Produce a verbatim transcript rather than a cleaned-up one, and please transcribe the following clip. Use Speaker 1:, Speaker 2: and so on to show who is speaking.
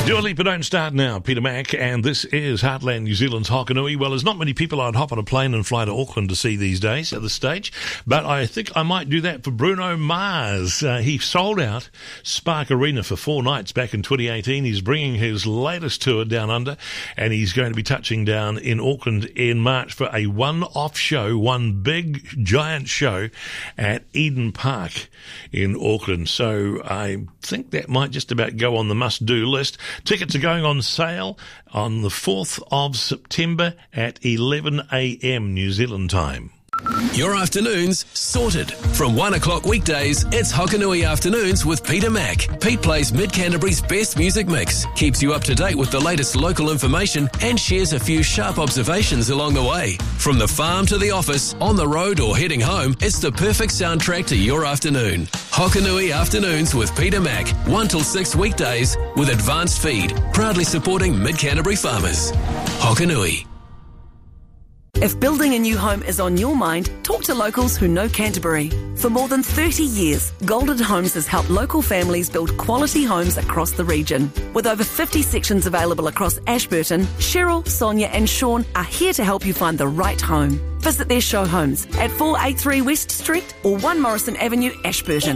Speaker 1: Dua Lipa, Don't Start Now, Peter Mack, and this is Heartland New Zealand's Hokanui. Well, there's not many people I'd hop on a plane and fly to Auckland to see these days at this stage, but I think I might do that for Bruno Mars. Uh, he sold out Spark Arena for four nights back in twenty eighteen. He's bringing his latest tour down under, and he's going to be touching down in Auckland in March for a one-off show, one big, giant show at Eden Park in Auckland. So I think that might just about go on the must-do list. Tickets are going on sale on the fourth of September at eleven a.m. New Zealand time.
Speaker 2: Your afternoons sorted. From one o'clock weekdays, it's Hokanui Afternoons with Peter Mack. Pete plays Mid-Canterbury's best music mix, keeps you up to date with the latest local information, and shares a few sharp observations along the way. From the farm to the office, on the road or heading home, it's the perfect soundtrack to your afternoon. Hokanui Afternoons with Peter Mack, one till six weekdays with advanced feed, proudly supporting Mid-Canterbury farmers. Hokanui.
Speaker 3: If building a new home is on your mind, talk to locals who know Canterbury. For more than thirty years, Golden Homes has helped local families build quality homes across the region. With over fifty sections available across Ashburton, Cheryl, Sonia and Sean are here to help you find the right home. Visit their show homes at four eighty-three West Street or one Morrison Avenue, Ashburton.